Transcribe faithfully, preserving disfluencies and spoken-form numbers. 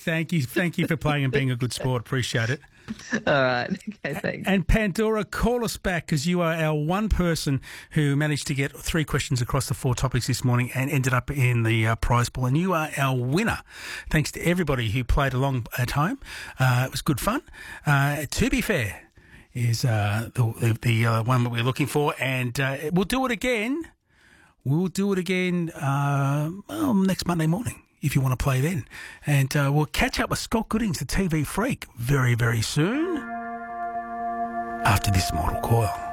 Thank you. Thank you for playing and being a good sport. Appreciate it. All right. Okay, thanks. And Pandora, call us back because you are our one person who managed to get three questions across the four topics this morning and ended up in the uh, prize pool. And you are our winner. Thanks to everybody who played along at home. Uh, it was good fun. Uh, to be fair, is uh, the the, the uh, one that we're looking for, and uh, we'll do it again. We'll do it again uh, well, next Monday morning, if you want to play then. And uh, we'll catch up with Scott Goodings, the T V freak, very, very soon after this Mortal Coil.